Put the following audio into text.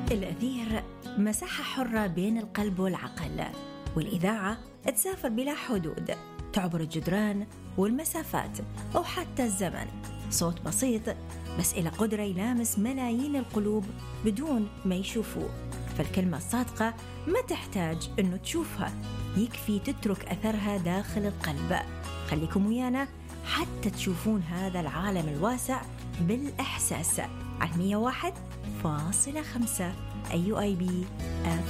الأثير مساحة حرة بين القلب والعقل، والإذاعة تسافر بلا حدود، تعبر الجدران والمسافات أو حتى الزمن. صوت بسيط بس إلى قدرة يلامس ملايين القلوب بدون ما يشوفوه. فالكلمة الصادقة ما تحتاج أنه تشوفها، يكفي تترك أثرها داخل القلب. خليكم ويانا حتى تشوفون هذا العالم الواسع بالإحساس على 101.5 UIB